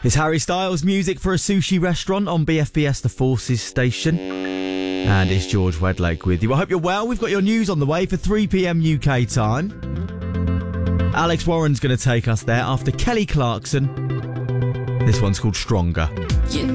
It's Harry Styles music for a sushi restaurant on BFBS The Forces station. And it's George Wedlake with you. I hope you're well. We've got your news on the way for 3 p.m. UK time. Alex Warren's going to take us there after Kelly Clarkson. This one's called Stronger.